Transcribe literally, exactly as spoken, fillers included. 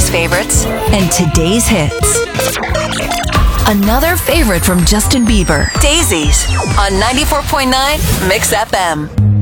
Yesterday's favorites and today's hits. Another favorite from Justin Bieber, Daisies, on ninety-four point nine Mix F M.